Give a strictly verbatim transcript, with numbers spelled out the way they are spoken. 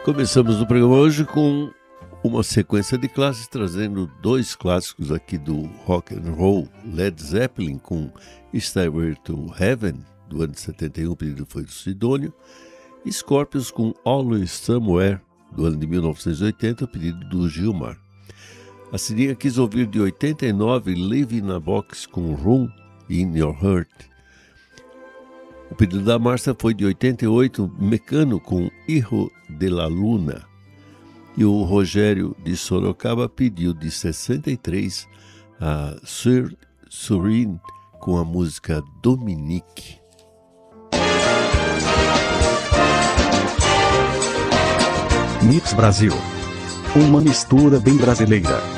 Começamos o programa hoje com uma sequência de classes, trazendo dois clássicos aqui do rock and roll: Led Zeppelin com Stairway to Heaven, do ano de setenta e um, o pedido foi do Sidônio, e Scorpions com Always Somewhere, do ano de mil novecentos e oitenta, o pedido do Gilmar. A Cidinha quis ouvir de oitenta e nove Live in a Box com Room in Your Heart. O pedido da Márcia foi de oitenta e oito, Mecano com Hijo de la Luna. E o Rogério de Sorocaba pediu de sessenta e três a Sir Surin com a música Dominique. Mix Brasil. Uma mistura bem brasileira.